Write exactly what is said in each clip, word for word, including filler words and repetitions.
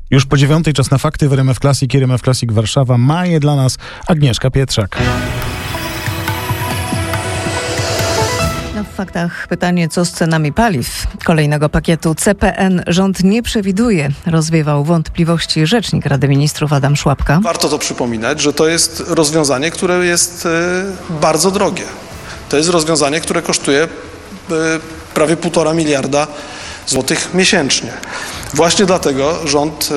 Już po dziewiątej czas na fakty w R M F Classic i R M F Classic Warszawa. Ma je dla nas Agnieszka Pietrzak. No w faktach pytanie, co z cenami paliw? Kolejnego pakietu C P N rząd nie przewiduje. Rozwiewał wątpliwości rzecznik Rady Ministrów Adam Szłapka. Warto to przypominać, że to jest rozwiązanie, które jest bardzo drogie. To jest rozwiązanie, które kosztuje prawie półtora miliarda złotych miesięcznie. Właśnie dlatego rząd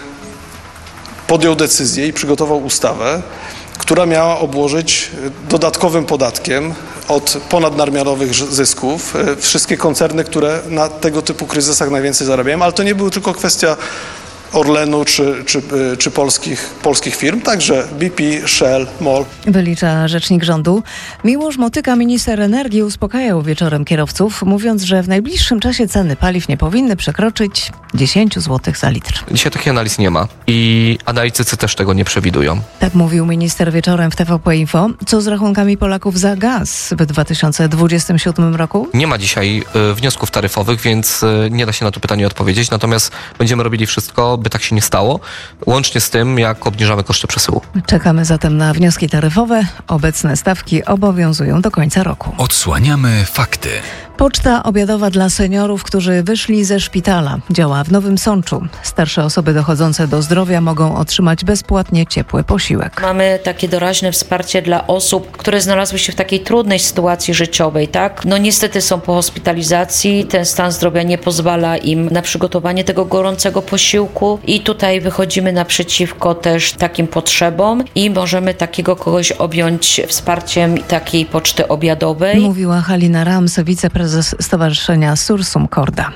podjął decyzję i przygotował ustawę, która miała obłożyć dodatkowym podatkiem od ponadnadmiarowych zysków wszystkie koncerny, które na tego typu kryzysach najwięcej zarabiają, ale to nie była tylko kwestia Orlenu czy, czy, czy polskich, polskich firm, także B P, Shell, MOL. Wylicza rzecznik rządu. Miłosz Motyka, minister energii, uspokajał wieczorem kierowców, mówiąc, że w najbliższym czasie ceny paliw nie powinny przekroczyć dziesięć złotych za litr. Dzisiaj takich analiz nie ma i analitycy też tego nie przewidują. Tak mówił minister wieczorem w T V P Info. Co z rachunkami Polaków za gaz w dwa tysiące dwudziestym siódmym roku? Nie ma dzisiaj y, wniosków taryfowych, więc y, nie da się na to pytanie odpowiedzieć, natomiast będziemy robili wszystko, by tak się nie stało, łącznie z tym, jak obniżamy koszty przesyłu. Czekamy zatem na wnioski taryfowe. Obecne stawki obowiązują do końca roku. Odsłaniamy fakty. Poczta obiadowa dla seniorów, którzy wyszli ze szpitala. Działa w Nowym Sączu. Starsze osoby dochodzące do zdrowia mogą otrzymać bezpłatnie ciepły posiłek. Mamy takie doraźne wsparcie dla osób, które znalazły się w takiej trudnej sytuacji życiowej, tak? No niestety są po hospitalizacji, ten stan zdrowia nie pozwala im na przygotowanie tego gorącego posiłku i tutaj wychodzimy naprzeciwko też takim potrzebom i możemy takiego kogoś objąć wsparciem takiej poczty obiadowej. Mówiła Halina Rams, wiceprezes Stowarzyszenia Sursum Corda.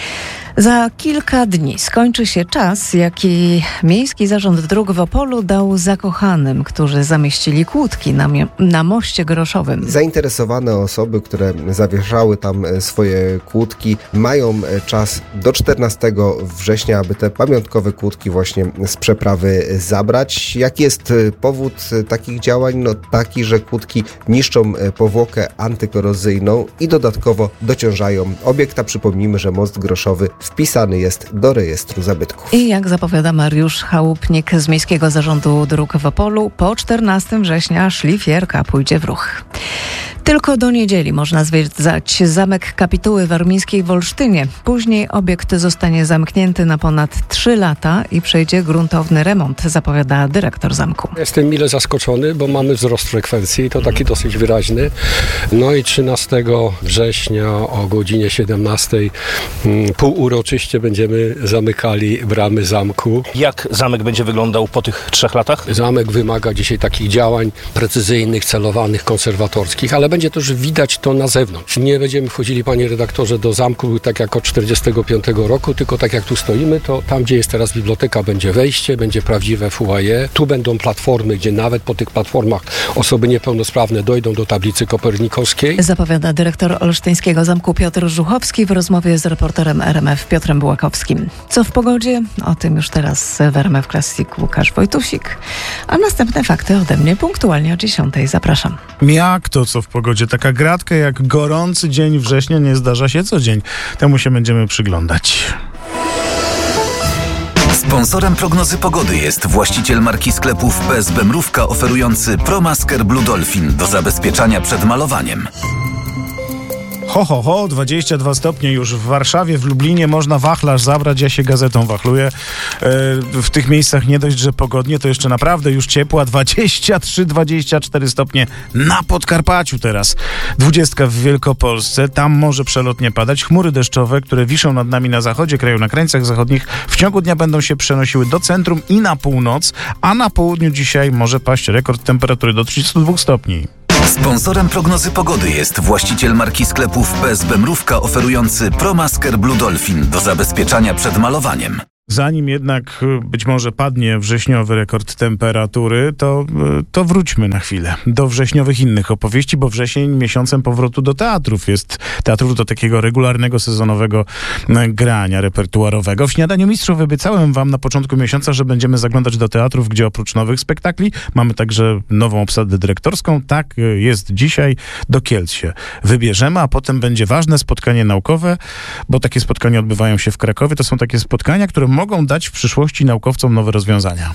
Za kilka dni skończy się czas, jaki Miejski Zarząd Dróg w Opolu dał zakochanym, którzy zamieścili kłódki na, mi- na moście groszowym. Zainteresowane osoby, które zawieszały tam swoje kłódki, mają czas do czternastego września, aby te pamiątkowe kłódki właśnie z przeprawy zabrać. Jaki jest powód takich działań? No taki, że kłódki niszczą powłokę antykorozyjną i dodatkowo dociążają obiekt. A przypomnijmy, że most groszowy wpisany jest do rejestru zabytków. I jak zapowiada Mariusz Chałupnik z Miejskiego Zarządu Dróg w Opolu, po czternastego września szlifierka pójdzie w ruch. Tylko do niedzieli można zwiedzać Zamek Kapituły Warmińskiej w Olsztynie. Później obiekt zostanie zamknięty na ponad trzy lata i przejdzie gruntowny remont, zapowiada dyrektor zamku. Jestem mile zaskoczony, bo mamy wzrost frekwencji, to taki dosyć wyraźny. No i trzynastego września o godzinie siedemnastej półuroczyście będziemy zamykali bramy zamku. Jak zamek będzie wyglądał po tych trzech latach? Zamek wymaga dzisiaj takich działań precyzyjnych, celowanych, konserwatorskich, ale będzie też widać to na zewnątrz. Nie będziemy wchodzili, panie redaktorze, do zamku tak jak od czterdziestego piątego roku, tylko tak jak tu stoimy, to tam, gdzie jest teraz biblioteka, będzie wejście, będzie prawdziwe foyer. Tu będą platformy, gdzie nawet po tych platformach osoby niepełnosprawne dojdą do tablicy kopernikowskiej. Zapowiada dyrektor Olsztyńskiego Zamku Piotr Żuchowski w rozmowie z reporterem R M F Piotrem Bułakowskim. Co w pogodzie? O tym już teraz w R M F Classic Łukasz Wojtusik. A następne fakty ode mnie punktualnie o dziesiątej. Zapraszam. Jak to co w pogodzie? Taka gratka jak gorący dzień września nie zdarza się co dzień. Temu się będziemy przyglądać. Sponsorem prognozy pogody jest właściciel marki sklepów P S B Mrówka oferujący ProMasker Blue Dolphin do zabezpieczania przed malowaniem. Ho, ho, ho, dwadzieścia dwa stopnie już w Warszawie, w Lublinie można wachlarz zabrać, ja się gazetą wachluję. E, w tych miejscach nie dość, że pogodnie, to jeszcze naprawdę już ciepła, dwadzieścia trzy dwadzieścia cztery stopnie na Podkarpaciu teraz. Dwudziestka w Wielkopolsce, tam może przelotnie padać. Chmury deszczowe, które wiszą nad nami na zachodzie kraju, na krańcach zachodnich, w ciągu dnia będą się przenosiły do centrum i na północ, a na południu dzisiaj może paść rekord temperatury do trzydziestu dwóch stopni. Sponsorem prognozy pogody jest właściciel marki sklepów P S B Mrówka oferujący ProMasker Blue Dolphin do zabezpieczania przed malowaniem. Zanim jednak być może padnie wrześniowy rekord temperatury, to, to wróćmy na chwilę do wrześniowych innych opowieści, bo wrzesień miesiącem powrotu do teatrów jest, teatrów do takiego regularnego, sezonowego grania repertuarowego. W Śniadaniu Mistrzów obiecałem wam na początku miesiąca, że będziemy zaglądać do teatrów, gdzie oprócz nowych spektakli mamy także nową obsadę dyrektorską. Tak jest dzisiaj. Do Kielc się wybierzemy, a potem będzie ważne spotkanie naukowe, bo takie spotkania odbywają się w Krakowie. To są takie spotkania, które mogą dać w przyszłości naukowcom nowe rozwiązania.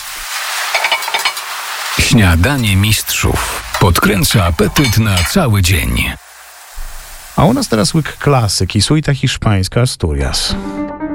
Śniadanie mistrzów. Podkręca apetyt na cały dzień. A u nas teraz łyk klasyki, suita hiszpańska Asturias.